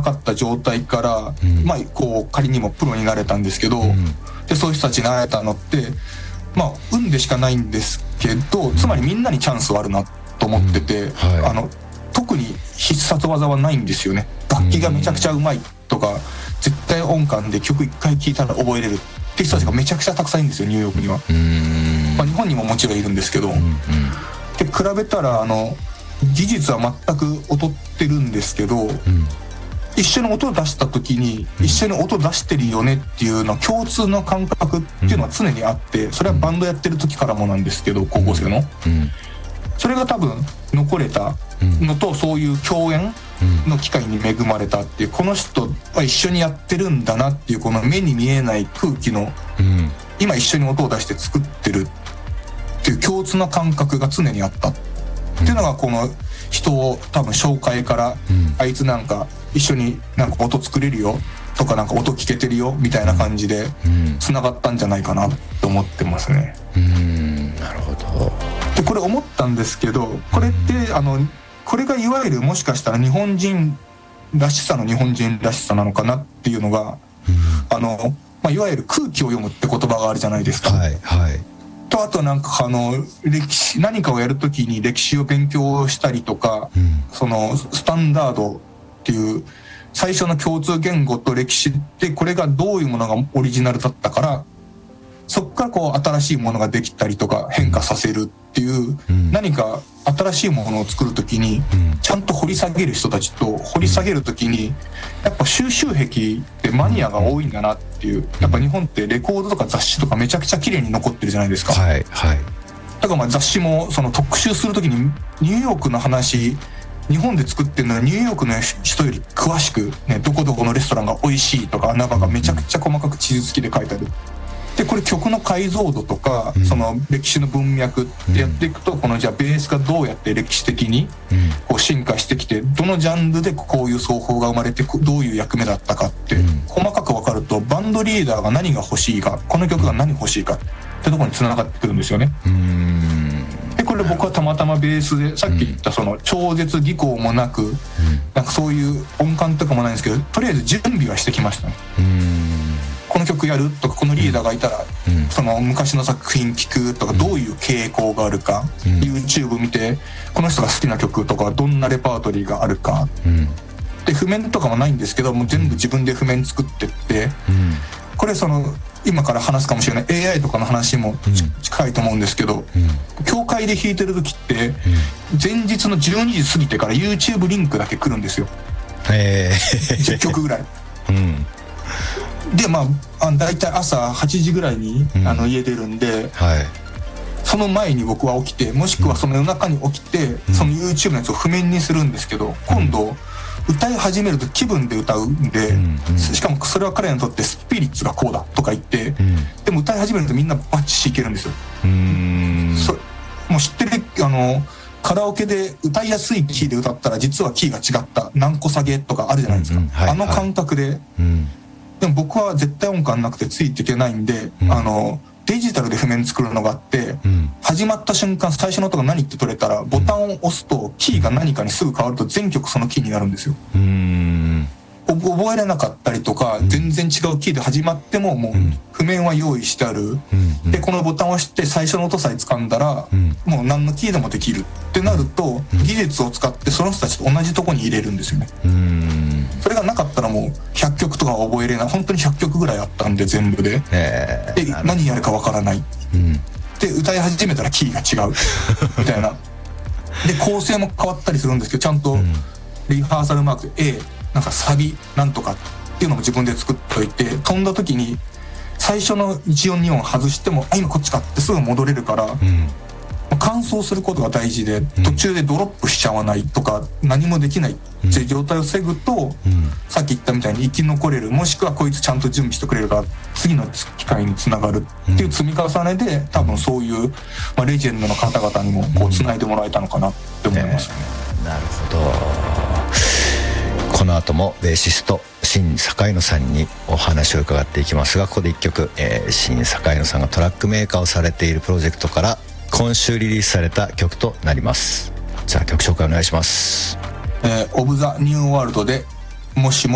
かった状態から、まあこう仮にもプロになれたんですけど、でそういう人たちに会えたのってまあ運でしかないんですけど、つまりみんなにチャンスはあるなと思ってて、特に必殺技はないんですよね。楽器がめちゃくちゃうまいとか、絶対音感で曲1回聴いたら覚えれるっていう人たちがめちゃくちゃたくさんいるんですよ、ニューヨークには。まあ、日本にももちろんいるんですけど、で比べたら技術は全く劣ってるんですけど、一緒に音を出した時に一緒に音出してるよねっていうのは共通の感覚っていうのは常にあって、それはバンドやってる時からもなんですけど、高校生のそれが多分残れたのと、そういう共演の機会に恵まれたっていう、この人は一緒にやってるんだなっていう、この目に見えない空気の今一緒に音を出して作ってるっていう共通の感覚が常にあったっていうのが、この人を多分紹介から、あいつなんか一緒になんか音作れるよとか、なんか音聞けてるよみたいな感じで繋がったんじゃないかなと思ってますね。 なるほど。 でこれ思ったんですけど、これってこれがいわゆるもしかしたら日本人らしさの日本人らしさなのかなっていうのが、まあ、いわゆる空気を読むって言葉があるじゃないですか。とあとなんか歴史何かをやるときに歴史を勉強したりとか、そのスタンダードっていう最初の共通言語と歴史ってこれがどういうものがオリジナルだったから、そこからこう新しいものができたりとか変化させるっていう、何か新しいものを作るときにちゃんと掘り下げる人たちと、掘り下げるときにやっぱ収集癖ってマニアが多いんだなっていう。やっぱ日本ってレコードとか雑誌とかめちゃくちゃ綺麗に残ってるじゃないですか。だからまあ雑誌もその特集するときにニューヨークの話、日本で作ってるのはニューヨークの人より詳しく、ね、どこどこのレストランが美味しいとか、中がめちゃくちゃ細かく地図付きで書いてある。でこれ曲の解像度とか、その歴史の文脈ってやっていくと、このじゃあベースがどうやって歴史的にこう進化してきて、どのジャンルでこういう奏法が生まれてどういう役目だったかって細かく分かると、バンドリーダーが何が欲しいか、この曲が何欲しいかってところに繋がってくるんですよね。でこれ僕はたまたまベースでさっき言ったその超絶技巧もなく、なんかそういう音感とかもないんですけど、とりあえず準備はしてきましたね。この曲やるとか、このリーダーがいたら、その昔の作品聴くとか、どういう傾向があるか、YouTube 見てこの人が好きな曲とかどんなレパートリーがあるか、で譜面とかもないんですけど、もう全部自分で譜面作ってって、これその今から話すかもしれない AI とかの話も近いと思うんですけど、教会で弾いてる時って前日の12時過ぎてから YouTube リンクだけ来るんですよ。10曲ぐらい。でまあだいたい朝8時ぐらいに家出るんで、その前に僕は起きて、もしくはその夜中に起きて、その YouTube のやつを譜面にするんですけど、今度歌い始めると気分で歌うんで、しかもそれは彼にとってスピリッツがこうだとか言って、でも歌い始めるとみんなバッチシいけるんですよ。もう知ってるカラオケで歌いやすいキーで歌ったら実はキーが違った何個下げとかあるじゃないですか。あの感覚で。でも僕は絶対音感なくてついていけないんで、デジタルで譜面作るのがあって、始まった瞬間最初の音が何って取れたらボタンを押すとキーが何かにすぐ変わると全曲そのキーになるんですよ。覚えれなかったりとか、全然違うキーで始まってももう譜面は用意してある。でこのボタンを押して最初の音さえ掴んだらもう何のキーでもできるってなると、技術を使ってその人たちと同じとこに入れるんですよね。それがなかったらもう100曲とか覚えれない。本当に100曲ぐらいあったんで全部で、で何やるかわからない、で歌い始めたらキーが違うみたいな。で構成も変わったりするんですけど、ちゃんとリハーサルマーク A なんかサビなんとかっていうのも自分で作っといて、飛んだ時に最初の1音2音外しても今こっちかってすぐ戻れるから、乾燥することが大事で、途中でドロップしちゃわないとか何もできないっていう状態を防ぐと、さっき言ったみたいに生き残れる、もしくはこいつちゃんと準備してくれるから次の機会につながるっていう積み重ねで、多分そういう、レジェンドの方々にもこうつないでもらえたのかなって思いますね。 なるほど。この後もベーシスト新坂井野さんにお話を伺っていきますが、ここで1曲、新坂井野さんがトラックメーカーをされているプロジェクトから今週リリースされた曲となります。じゃあ曲紹介お願いします。 オブザニューワールドでもしも